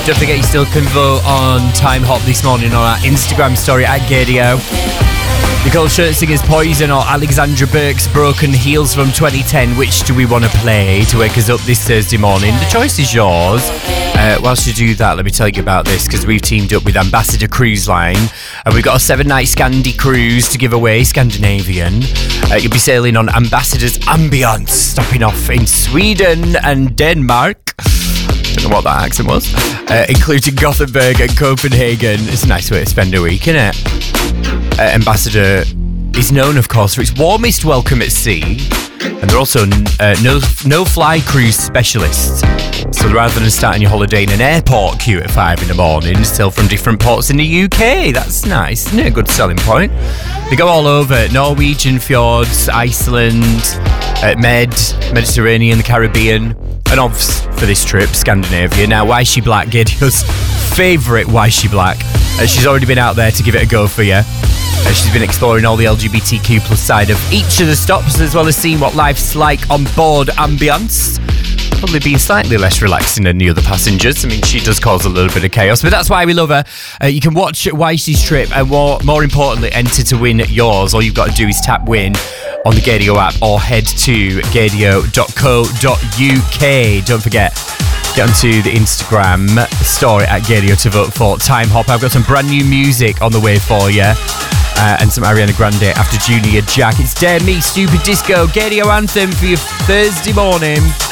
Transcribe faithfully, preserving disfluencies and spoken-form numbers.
Don't forget you still can vote on Time Hop this morning on our Instagram story at Gadio. Nicole Shirt Singer's Poison or Alexandra Burke's Broken Heels from twenty ten. Which do we want to play to wake us up this Thursday morning? The choice is yours. Uh, whilst you do that, let me tell you about this, because we've teamed up with Ambassador Cruise Line and we've got a seven-night Scandi cruise to give away, Scandinavian. Uh, you'll be sailing on Ambassador's Ambiance, stopping off in Sweden and Denmark. Don't know what that accent was. Uh, including Gothenburg and Copenhagen. It's a nice way to spend a week, isn't it? Uh, Ambassador is known, of course, for its warmest welcome at sea, and they're also uh, no no fly cruise specialists. So rather than starting your holiday in an airport queue at five in the morning, sail from different ports in the U K. That's nice, isn't it? A good selling point. They go all over: Norwegian fjords, Iceland, uh, Med, Mediterranean, the Caribbean, and obviously for this trip, Scandinavia. Now, why is she black? Gadio's favourite why is she black. Uh, she's already been out there to give it a go for you. Uh, she's been exploring all the L G B T Q plus side of each of the stops, as well as seeing what life's like on board Ambiance. Probably being slightly less relaxing than the other passengers. I mean, she does cause a little bit of chaos, but that's why we love her. Uh, you can watch Wisey's trip and more, more importantly, enter to win yours. All you've got to do is tap win on the Gadio app or head to gadio dot co dot uk. Don't forget, get onto the Instagram story at Gadio to vote for Time Hop. I've got some brand new music on the way for you. Uh, and some Ariana Grande after Junior Jack. It's Dare Me, Stupid Disco, Gadio Anthem for your Thursday morning.